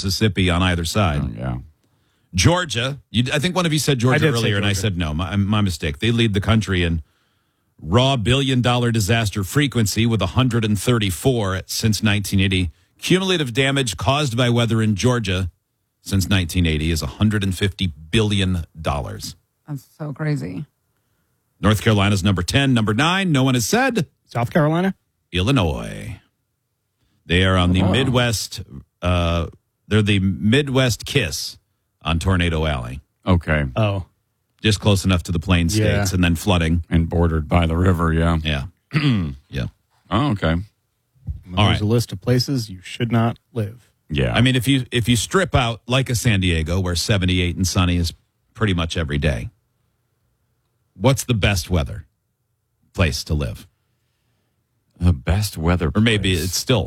Mississippi on either side. Oh, yeah. Georgia, I think one of you said Georgia earlier, and I said no. My mistake. They lead the country in raw billion-dollar disaster frequency with 134 since 1980. Cumulative damage caused by weather in Georgia since 1980 is $150 billion. That's so crazy. North Carolina's number 10. Number 9, no one has said. South Carolina? Illinois. They are on the Midwest. They're the Midwest Kiss on Tornado Alley. Okay. Oh. Just close enough to the Plain States and then flooding. And bordered by the river, yeah. Yeah. Yeah. Oh, okay. There's a list of places you should not live. Yeah. I mean, if you strip out like a San Diego where 78 and sunny is pretty much every day, what's the best weather place to live? The best weather Or maybe place. it's still...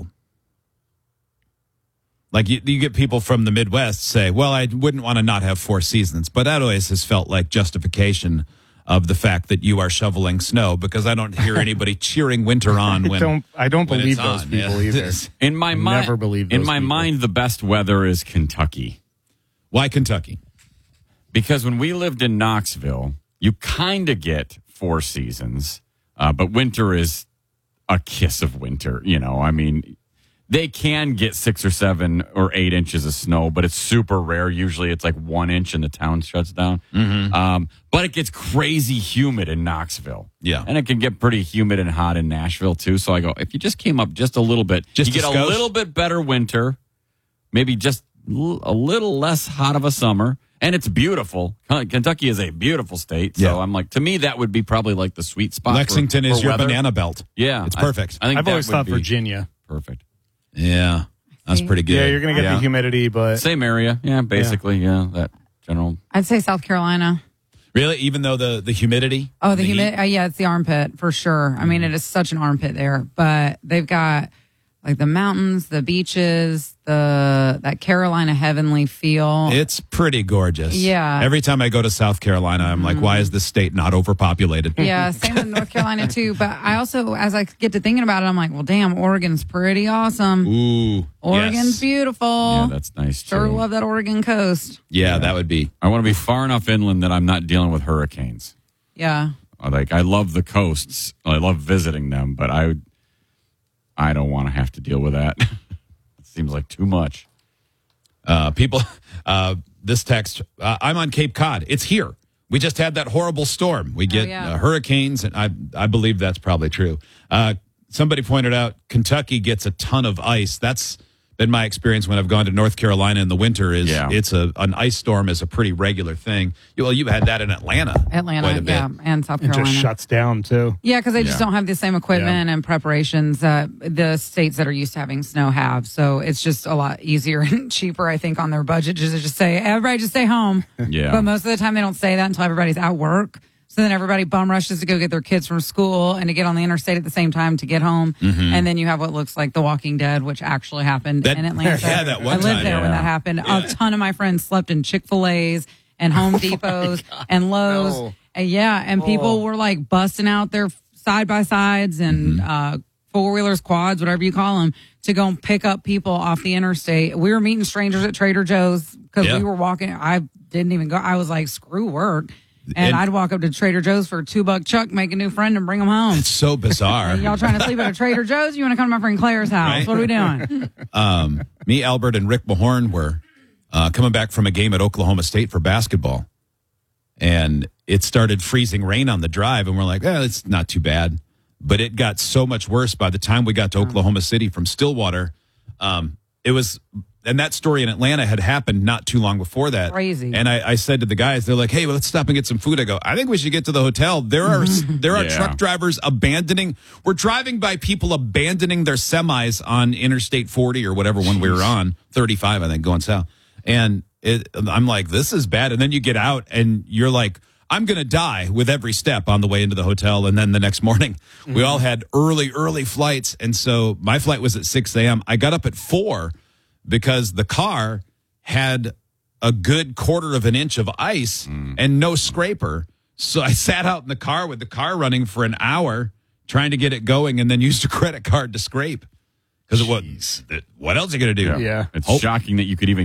Like you get people from the Midwest say, well, I wouldn't want to not have 4 seasons. But that always has felt like justification of the fact that you are shoveling snow because I don't hear anybody cheering winter on when I don't when believe it's those on. people Yeah. either. In my mind, never believed in those my people. mind, the best weather is Kentucky. Why Kentucky? Because when we lived in Knoxville, you kind of get 4 seasons, but winter is a kiss of winter. You know, I mean, they can get 6 or 7 or 8 inches of snow, but it's super rare. Usually it's like 1 inch and the town shuts down. But it gets crazy humid in Knoxville. Yeah. And it can get pretty humid and hot in Nashville, too. So I go, if you just came up just a little bit, Just you a get a skosh? little bit better winter, maybe just a little less hot of a summer. And it's beautiful. Kentucky is a beautiful state. So Yeah. I'm like, to me, that would be probably like the sweet spot. Lexington for is your weather. banana belt. Yeah. It's perfect. I think I've that always would thought be Virginia. perfect. Yeah. That's pretty good. Yeah, you're going to get Yeah. the humidity, but Same area. Yeah, basically. Yeah, that general. I'd say South Carolina. Really? Even though the humidity? Oh, the heat? humidity. Yeah, it's the armpit for sure. I mean, it is such an armpit there, but they've got like the mountains, the beaches, that Carolina heavenly feel. It's pretty gorgeous. Yeah. Every time I go to South Carolina, I'm like, why is this state not overpopulated? Yeah, same with North Carolina too. But I also, as I get to thinking about it, I'm like, well, damn, Oregon's pretty awesome. Ooh. Oregon's yes. beautiful. Yeah, that's nice. Sure too. love that Oregon coast. Yeah, that would be. I want to be far enough inland that I'm not dealing with hurricanes. Yeah. Like, I love the coasts. I love visiting them, but I don't want to have to deal with that. It seems like too much. People, this text, I'm on Cape Cod. It's here. We just had that horrible storm. We get hurricanes, and I believe that's probably true. Somebody pointed out Kentucky gets a ton of ice. That's been my experience when I've gone to North Carolina in the winter. It's an ice storm is a pretty regular thing. Well, you've had that in Atlanta quite a bit. yeah, and South it Carolina. just shuts down, too. Yeah, because they just don't have the same equipment and preparations that the states that are used to having snow have. So it's just a lot easier and cheaper, I think, on their budget just to just say, everybody just stay home. Yeah. But most of the time they don't say that until everybody's at work. So then everybody bum rushes to go get their kids from school and to get on the interstate at the same time to get home. And then you have what looks like The Walking Dead, which actually happened in Atlanta. Yeah, that one I lived time. there when that happened. Yeah. A ton of my friends slept in Chick-fil-A's and Home Depots and Lowe's. No. And people were like busting out their side-by-sides and four-wheelers, quads, whatever you call them, to go and pick up people off the interstate. We were meeting strangers at Trader Joe's because we were walking. I didn't even go. I was like, screw work. And I'd walk up to Trader Joe's for a $2 chuck, make a new friend, and bring them home. It's so bizarre. Y'all trying to sleep at a Trader Joe's? You want to come to my friend Claire's house? Right. What are we doing? Me, Albert, and Rick Mahorn were coming back from a game at Oklahoma State for basketball. And it started freezing rain on the drive. And we're like, it's not too bad. But it got so much worse by the time we got to Oklahoma City from Stillwater. It was... And that story in Atlanta had happened not too long before that. Crazy. And I said to the guys, they're like, hey, well, let's stop and get some food. I go, I think we should get to the hotel. There are truck drivers we're driving by people abandoning their semis on Interstate 40 or whatever one we were on, 35, I think, going south. And I'm like, this is bad. And then you get out and you're like, I'm going to die with every step on the way into the hotel. And then the next morning, we all had early flights. And so my flight was at 6 a.m. I got up at 4 because the car had a good quarter of an inch of ice and no scraper. So I sat out in the car with the car running for an hour trying to get it going and then used a credit card to scrape. Because what else are you going to do? Yeah. It's shocking that you could even